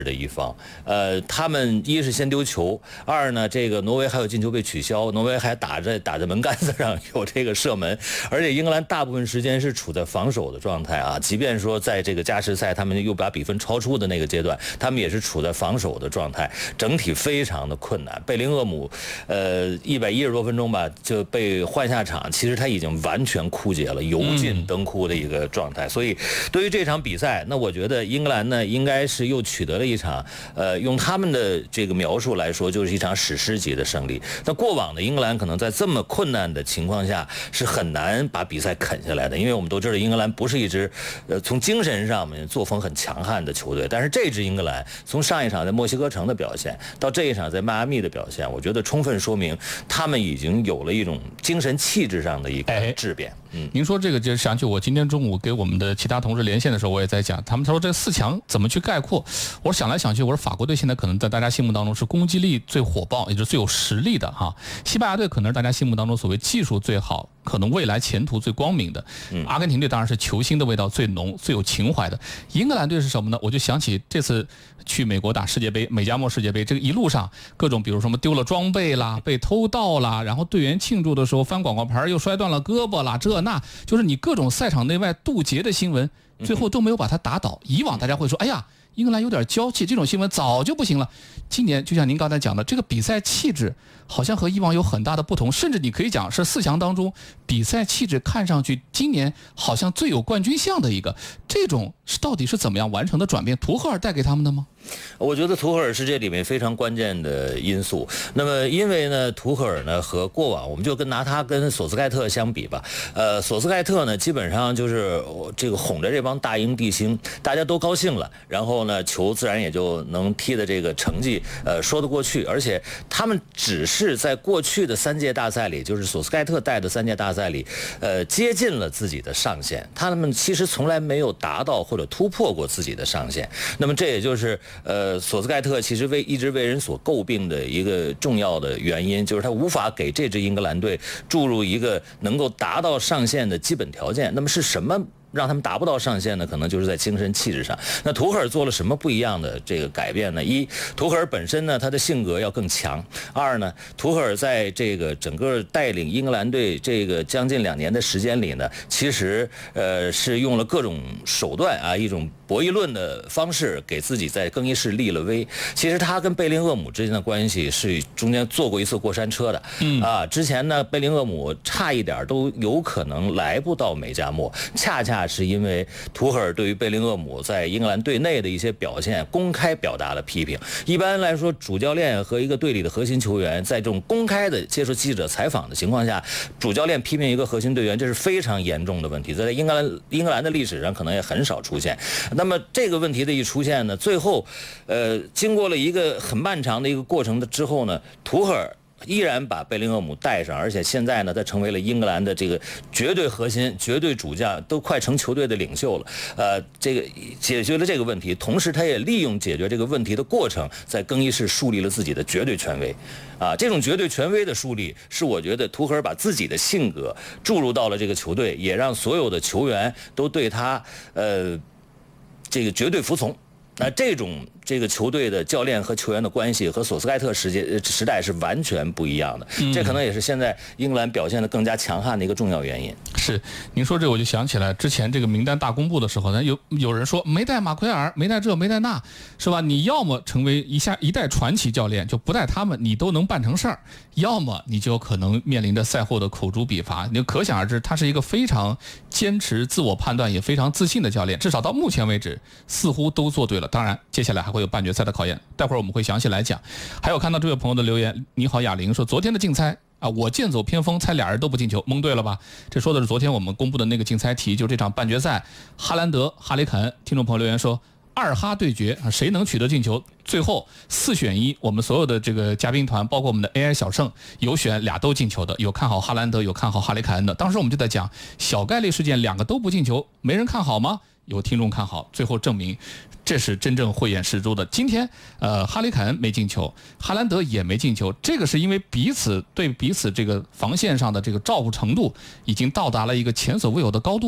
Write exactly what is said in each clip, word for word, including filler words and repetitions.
的一方，呃，他们一是先丢球，二呢，这个挪威还有进球被取消，挪威还打着打着门杆子上有这个射门，而且英格兰大部分时间是处在防守的状态啊，即便说在这个加时赛他们又把比分超出的那个阶段，他们也是处在防守的状态，整体非常的困难。贝林厄姆，呃，一百一十多分钟吧就被换下场，其实他已经完全枯竭了，油尽灯枯的一个状态。所以对于这场比赛，那我觉得英格兰呢应该是又取得了一场，呃，用他们的这个描述来说，就是一场史诗级的胜利。那过往的英格兰可能在这么困难的情况下是很难把比赛啃下来的，因为我们都知道英格兰不是一支，呃，从精神上面作风很强悍的球队。但是这支英格兰从上一场在墨西哥城的表现到这一场在迈阿密的表现，我觉得充分说明他们已经有了一种精神气质上的一个质变。 嗯，您说这个就想起我今天中午给我们的其他同事连线的时候，我也在讲，他们说这四强怎么去概括？我想来想去，我说法国队现在可能在大家心目当中是攻击力最火爆，也就是最有实力的哈。西班牙队可能是大家心目当中所谓技术最好，可能未来前途最光明的。阿根廷队当然是球星的味道最浓、最有情怀的。英格兰队是什么呢？我就想起这次去美国打世界杯、美加墨世界杯，这个一路上各种，比如什么丢了装备啦、被偷盗啦，然后队员庆祝的时候翻广告牌又摔断了胳膊啦，这那就是你各种赛场内外渡劫的新闻，最后都没有把他打倒。以往大家会说，哎呀，英格兰有点娇气，这种新闻早就不行了。今年就像您刚才讲的，这个比赛气质好像和以往有很大的不同，甚至你可以讲是四强当中比赛气质看上去今年好像最有冠军相的一个，这种是到底是怎么样完成的转变？图赫尔带给他们的吗？ 我觉得图赫尔是这里面非常关键的因素。那么因为呢，图赫尔呢和过往，我们就跟拿他跟索斯盖特相比吧。呃，索斯盖特呢基本上就是这个哄着这帮大英帝星，大家都高兴了，然后呢球自然也就能踢的这个成绩呃说得过去。而且他们只是在过去的三届大赛里，就是索斯盖特带的三届大赛里，呃接近了自己的上限。他们其实从来没有达到或者突破过自己的上限。那么这也就是呃，索斯盖特其实为一直为人所诟病的一个重要的原因，就是他无法给这支英格兰队注入一个能够达到上限的基本条件。那么是什么让他们达不到上限呢？可能就是在精神气质上。那图赫尔做了什么不一样的这个改变呢？一，图赫尔本身呢，他的性格要更强；二呢，图赫尔在这个整个带领英格兰队这个将近两年的时间里呢，其实呃是用了各种手段啊，一种博弈论的方式给自己在更衣室立了威。其实他跟贝林厄姆之间的关系是中间坐过一次过山车的。嗯啊，之前呢，贝林厄姆差一点都有可能来不到美加墨，恰恰是因为图赫尔对于贝林厄姆在英格兰队内的一些表现公开表达了批评。一般来说，主教练和一个队里的核心球员在这种公开的接受记者采访的情况下，主教练批评一个核心队员，这是非常严重的问题，在英格兰英格兰的历史上可能也很少出现。那么这个问题的一出现呢，最后呃经过了一个很漫长的一个过程的之后呢，图赫尔依然把贝林厄姆带上，而且现在呢，他成为了英格兰的这个绝对核心、绝对主将，都快成球队的领袖了。呃，这个解决了这个问题，同时他也利用解决这个问题的过程，在更衣室树立了自己的绝对权威。啊，这种绝对权威的树立，是我觉得图赫尔把自己的性格注入到了这个球队，也让所有的球员都对他呃这个绝对服从。那这种这个球队的教练和球员的关系和索斯盖特时间时代是完全不一样的，这可能也是现在英格兰表现得更加强悍的一个重要原因。 是，您说这我就想起来之前这个名单大公布的时候呢，有有人说没带马奎尔，没带这没带那，是吧？你要么成为一下一代传奇教练，就不带他们你都能办成事儿；要么你就可能面临着赛后的口诛笔伐。你就可想而知，他是一个非常坚持自我判断也非常自信的教练，至少到目前为止似乎都做对了。当然，接下来还会有半决赛的考验，待会儿我们会详细来讲。还有看到这位朋友的留言，你好哑铃说，昨天的竞猜啊，我剑走偏锋，猜俩人都不进球，蒙对了吧？这说的是昨天我们公布的那个竞猜题，就这场半决赛，哈兰德、哈里肯。听众朋友留言说，二哈对决，谁能取得进球？最后四选一，我们所有的这个嘉宾团，包括我们的 A I 小盛，有选俩都进球的，有看好哈兰德，有看好哈里凯恩的。当时我们就在讲小概率事件，两个都不进球，没人看好吗？有听众看好，最后证明这是真正慧眼识珠的。今天呃，哈里凯恩没进球，哈兰德也没进球，这个是因为彼此对彼此这个防线上的这个照顾程度已经到达了一个前所未有的高度。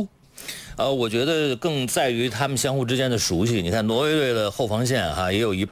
呃，我觉得更在于他们相互之间的熟悉。你看挪威队的后防线哈、啊，也有一半。